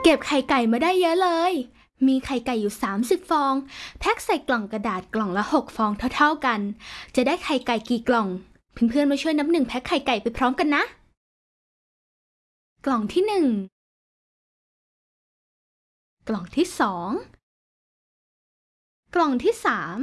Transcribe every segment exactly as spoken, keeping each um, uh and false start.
ก็บไข่ไก่มาได้เยอะเลยมีไข่ไก่อยู่สามสิบฟองแพ็คใส่กล่องกระดาษกล่องละหกฟองเท่าๆกันจะได้ไข่ไก่กี่กล่องเพื่อนๆมาช่วยนับหนึ่งแพ็คไข่ไก่ไปพร้อมกันนะกล่องที่หนึ่งกล่องที่สองกล่องที่สาม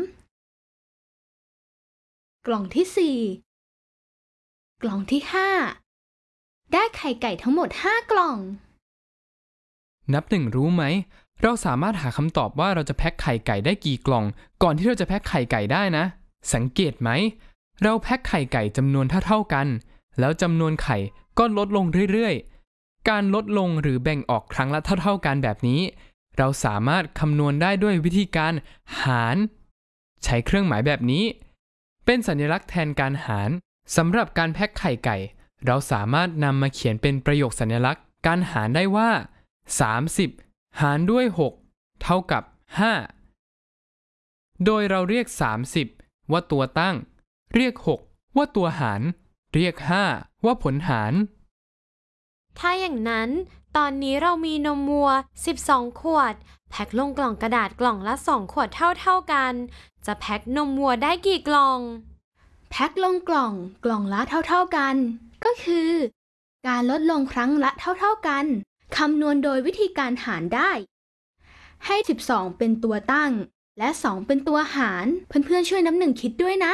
กล่องที่สี่กล่องที่ห้าได้ไข่ไก่ทั้งหมดห้ากล่องนับหนึ่งรู้ไหมเราสามารถหาคำตอบว่าเราจะแพ็คไข่ไก่ได้กี่กล่องก่อนที่เราจะแพ็คไข่ไก่ได้นะสังเกตไหมเราแพ็คไข่ไก่จำนวนเท่าๆกันแล้วจำนวนไข่ก็ลดลงเรื่อยๆการลดลงหรือแบ่งออกครั้งละเท่าๆกันแบบนี้เราสามารถคำนวณได้ด้วยวิธีการหารใช้เครื่องหมายแบบนี้เป็นสัญลักษณ์แทนการหารสำหรับการแพ็คไข่ไก่เราสามารถนำมาเขียนเป็นประโยคสัญลักษณ์การหารได้ว่าสามสิบหารด้วยหกเท่ากับห้าโดยเราเรียกสามสิบว่าตัวตั้งเรียกหกว่าตัวหารเรียกห้าว่าผลหารถ้าอย่างนั้นตอนนี้เรามีนมวัวสิบสองขวดแพ็คลงกล่องกระดาษกล่องละสองขวดเท่าๆกันจะแพ็คนมวัวได้กี่กล่องแพ็คลงกล่องกล่องละเท่าๆกันก็คือการลดลงครั้งละเท่าๆกันคำนวณโดยวิธีการหารได้ให้สิบสองเป็นตัวตั้งและสองเป็นตัวหารเพื่อนๆช่วยน้ำหนึ่งคิดด้วยนะ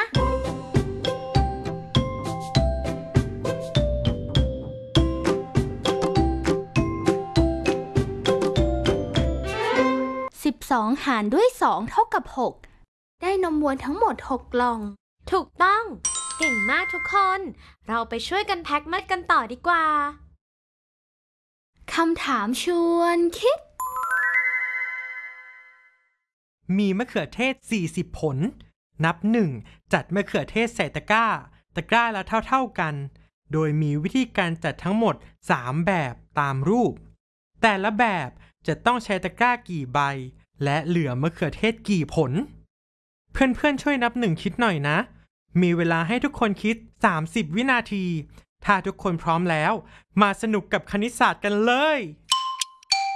สิบสองหารด้วยสองเท่ากับหกได้นมวัวทั้งหมดหกกล่องถูกต้องเก่งมากทุกคนเราไปช่วยกันแพ็คมัดกันต่อดีกว่าคำถามชวนคิดมีมะเขือเทศสี่สิบผลนับหนึ่งจัดมะเขือเทศใส่ตะกร้าตะกร้าละเท่าๆกันโดยมีวิธีการจัดทั้งหมดสามแบบตามรูปแต่ละแบบจะต้องใช้ตะกร้ากี่ใบและเหลือมะเขือเทศกี่ผลเพื่อนๆช่วยนับหนึ่งคิดหน่อยนะมีเวลาให้ทุกคนคิดสามสิบวินาทีถ้าทุกคนพร้อมแล้วมาสนุกกับคณิตศาสตร์กันเลย